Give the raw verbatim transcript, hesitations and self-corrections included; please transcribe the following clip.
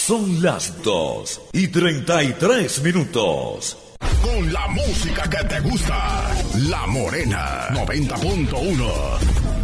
Son las dos y treinta y tres minutos. Con la música que te gusta, La Morena noventa punto uno.